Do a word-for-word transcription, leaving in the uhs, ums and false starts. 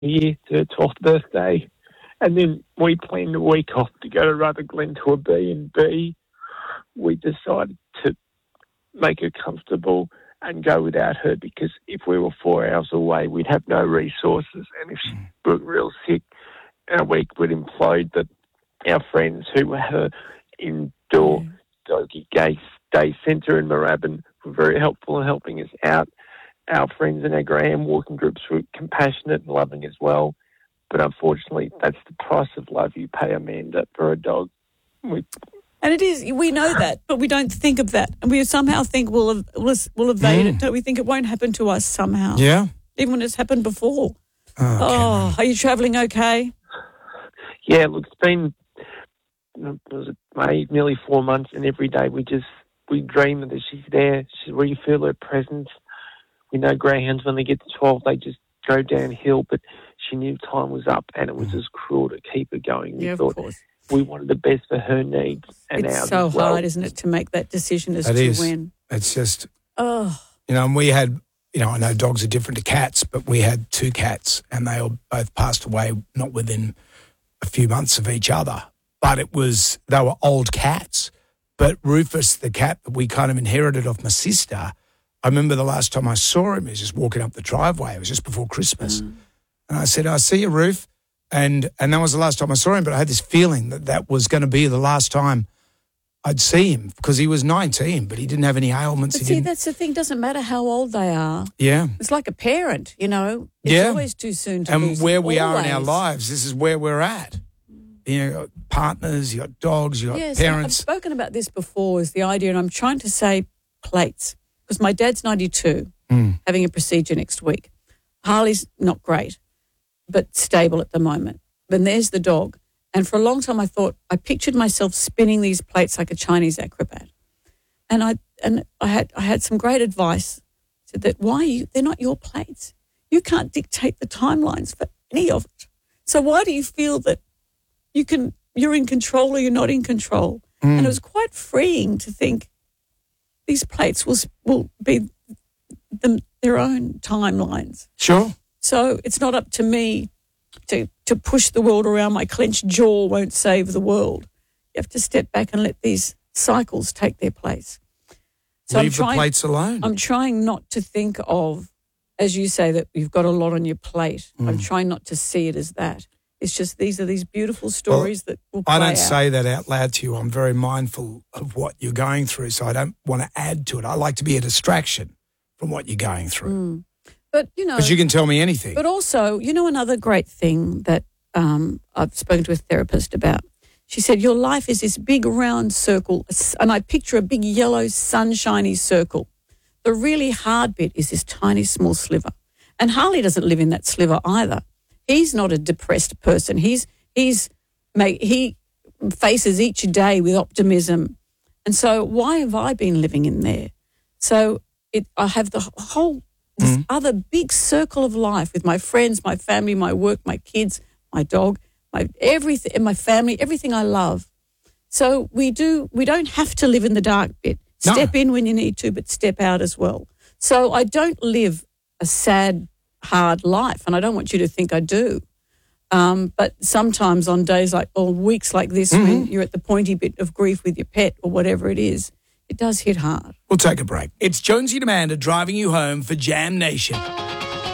year to her twelfth birthday. And then we planned a week off to go to Rutherglen to a B and B. We decided to make her comfortable and go without her, because if we were four hours away, we'd have no resources. And if she were real sick, our week would implode. That our friends who have her indoor doggy day, day centre in Moorabbin were very helpful in helping us out. Our friends in our Graham walking groups were compassionate and loving as well. But unfortunately, that's the price of love you pay, Amanda, for a dog. We, and it is, we know that, but we don't think of that. And we somehow think we'll, we'll, we'll evade mm. it. Don't we think it won't happen to us somehow? Yeah. Even when it's happened before. Oh, oh are you travelling okay? Yeah, look, it's been, was it May, nearly four months, and every day we just, we dream that she's there. She, we feel her presence. We know greyhounds, when they get to twelve, they just go downhill, but she knew time was up, and it was just cruel to keep her going. We yeah, thought of course. We wanted the best for her needs and it's ours so as well. hard, isn't it, to make that decision as it to is. when. It's just, oh, you know, and we had, you know, I know dogs are different to cats, but we had two cats, and they all both passed away not within a few months of each other. But it was, they were old cats. But Rufus, the cat that we kind of inherited off my sister, I remember the last time I saw him, he was just walking up the driveway. It was just before Christmas. Mm. And I said, I see you, Roof. And and that was the last time I saw him, but I had this feeling that that was going to be the last time I'd see him, because he was nineteen, but he didn't have any ailments. But he see, didn't... that's the thing. Doesn't matter how old they are. Yeah. It's like a parent, you know. It's yeah. always too soon to And lose where them, we always. are in our lives, this is where we're at. You know, you got partners, you got dogs, you got yes, parents. I've spoken about this before, is the idea, and I'm trying to say plates, because my dad's ninety-two, mm. having a procedure next week. Harley's not great, but stable at the moment. Then there's the dog. And for a long time I thought, I pictured myself spinning these plates like a Chinese acrobat. And I and I had I had some great advice. Said that, why are you, they're not your plates. You can't dictate the timelines for any of it. So why do you feel that you can you're in control or you're not in control? Mm. And it was quite freeing to think these plates will will be them, their own timelines. Sure. So it's not up to me to, to push the world around. My clenched jaw won't save the world. You have to step back and let these cycles take their place. So Leave I'm trying, the plates alone. I'm trying not to think of, as you say, that you've got a lot on your plate. Mm. I'm trying not to see it as that. It's just these are these beautiful stories well, that will play I don't out. say that out loud to you. I'm very mindful of what you're going through, so I don't want to add to it. I like to be a distraction from what you're going through. Mm. But, you know. But you can tell me anything. But also, you know, another great thing that um, I've spoken to a therapist about. She said, your life is this big round circle, and I picture a big yellow sunshiny circle. The really hard bit is this tiny small sliver. And Harley doesn't live in that sliver either. He's not a depressed person. He's he's he faces each day with optimism. And so why have I been living in there? So it, I have the whole this mm. other big circle of life with my friends, my family, my work, my kids, my dog, my everything, my family, everything I love. So we do. We don't have to live in the dark bit. Step no. in when you need to, but step out as well. So I don't live a sad, hard life, and I don't want you to think I do. Um, but sometimes on days like, or weeks like this, mm-hmm. when you're at the pointy bit of grief with your pet or whatever it is, it does hit hard. We'll take a break. It's Jonesy and Amanda driving you home for Jam Nation.